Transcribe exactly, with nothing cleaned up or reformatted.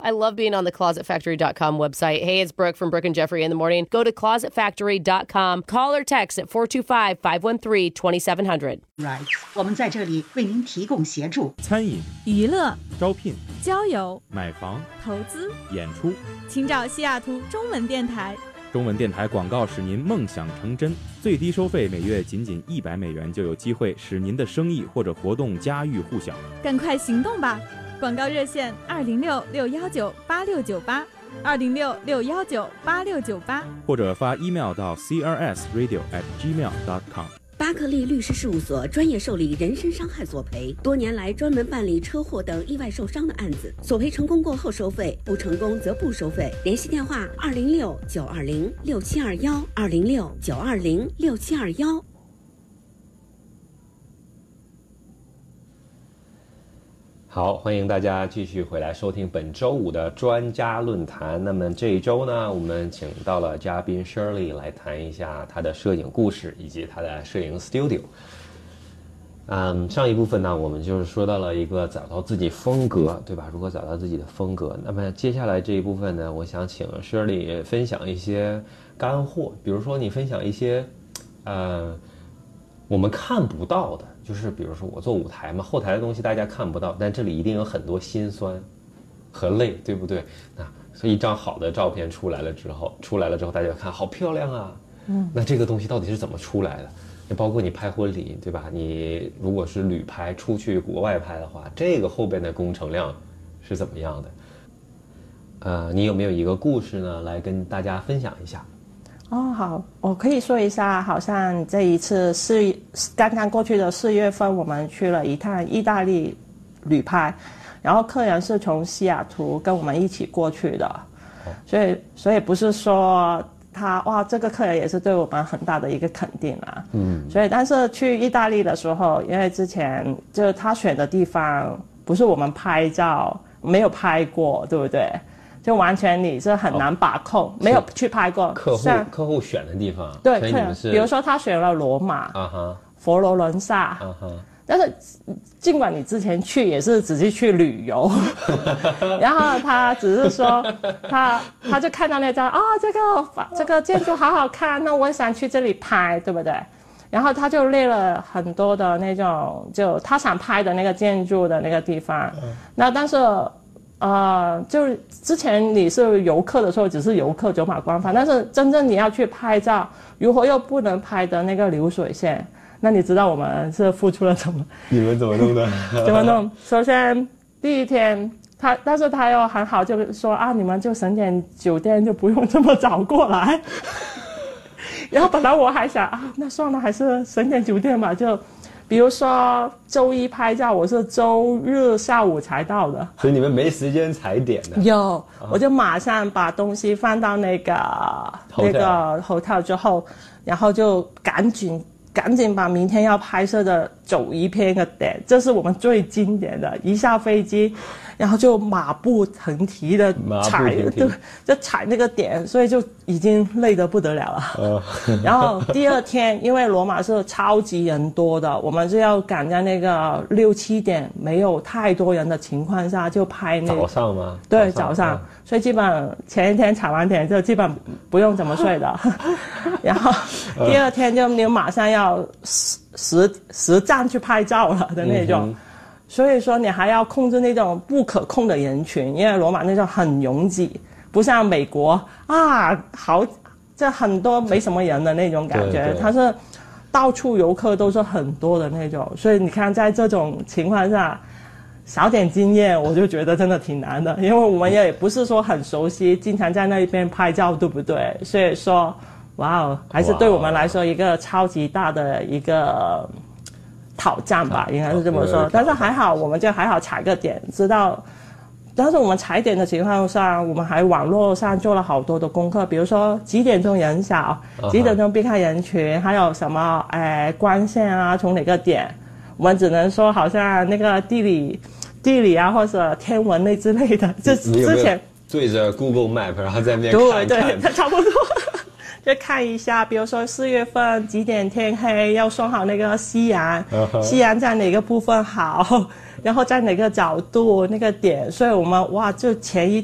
I love being on the closet factory dot com website. Hey, it's Brooke from Brooke and Jeffrey in the morning. Go to closet factory dot com. Call or text at four two five, five one three, two seven zero zero. Right， 我们在这里为您提供协助， 餐饮、 娱乐、 招聘、 交友、 买房、 投资、 演出， 请找西雅图中文电台。 中文电台广告使您梦想成真，最低收费每月仅仅一百美元，就有机会使您的生意或者活动家喻户晓。 赶快行动吧！广告热线二零六六幺九八六九八，二零六六幺九八六九八， 或者发 email 到 c r s radio at gmail dot com。 巴克利律师事务所专业受理人身伤害索赔，多年来专门办理车祸等意外受伤的案子，索赔成功过后收费，不成功则不收费。联系电话二零六九二零六七二幺，二零六九二零六七二幺。 好，欢迎大家继续回来收听本周五的专家论坛。那么这一周呢，我们请到了嘉宾 Shirley 来谈一下她的摄影故事以及她的摄影 studio。嗯，上一部分呢，我们就是说到了一个找到自己风格，对吧？如何找到自己的风格？那么接下来这一部分呢，我想请 Shirley 分享一些干货，比如说你分享一些，呃，我们看不到的。就是比如说我做舞台嘛，后台的东西大家看不到，但这里一定有很多辛酸和泪，对不对？那所以一张好的照片出来了之后，出来了之后大家看好漂亮啊，嗯，那这个东西到底是怎么出来的？也包括你拍婚礼，对吧？你如果是旅拍出去国外拍的话，这个后边的工程量是怎么样的？呃，你有没有一个故事呢，来跟大家分享一下？ 哦，好，我可以说一下，好像这一次四刚刚过去的四月份，我们去了一趟意大利旅拍，然后客人是从西雅图跟我们一起过去的，哦、所以所以不是说他哇，这个客人也是对我们很大的一个肯定啊，嗯，所以但是去意大利的时候，因为之前就他选的地方不是我们拍照没有拍过，对不对？就完全你是很难把控，哦、没有去拍过。 客户客户选的地方， 对，所以你们是比如说他选了罗马、啊哈、佛罗伦萨，啊哈，但是尽管你之前去也是只是去旅游，然后他只是说他他就看到那张啊、哦，这个这个建筑好好看，那我想去这里拍，对不对？然后他就列了很多的那种，就他想拍的那个建筑的那个地方，嗯、那但是。呃，就是之前你是游客的时候，只是游客走马观花，但是真正你要去拍照，如果又不能拍的那个流水线，那你知道我们是付出了什么？ 你们怎么弄的？ 怎么弄？首先第一天，他但是他又很好，就是说啊，你们就省点酒店，就不用这么早过来。然后本来我还想啊，那算了，还是省点酒店吧，就。比如说周一拍照，我是周日下午才到的， 所以你们没时间踩点的。 有，啊、我就马上把东西放到那个 hotel. 那个 hotel 之后，然后就赶紧赶紧把明天要拍摄的走一片个点，这是我们最经典的。一下飞机，然后就马不停蹄的踩，对，就踩那个点，所以就已经累得不得了了。呃、然后第二天，因为罗马是超级人多的，我们就要赶在那个六七点没有太多人的情况下就拍那个。 早上吗？ 对，早上。早上嗯、所以基本前一天踩完点就基本不用怎么睡的。然后第二天就你马上要实实实战去拍照了的那种。嗯，所以说你还要控制那种不可控的人群，因为罗马那种很拥挤，不像美国啊，好，这很多没什么人的那种感觉，它是到处游客都是很多的那种，所以你看在这种情况下，少点经验我就觉得真的挺难的，因为我们也不是说很熟悉，经常在那边拍照，对不对？所以说，哇哦，还是对我们来说一个超级大的一个挑战吧，应该是这么说。但是还好，我们就还好踩个点，知道。但是我们踩点的情况下，我们还网络上做了好多的功课，比如说几点钟人少，几点钟避开人群，还有什么哎光线啊，从哪个点，我们只能说好像那个地理、地理啊或者天文类之类的。这之前对着 Google Map， 然后在那边看对对，差不多。就看一下，比如说四月份几点天黑，要算好那个夕阳， uh-huh. 夕阳在哪个部分好，然后在哪个角度那个点，所以我们哇，就前一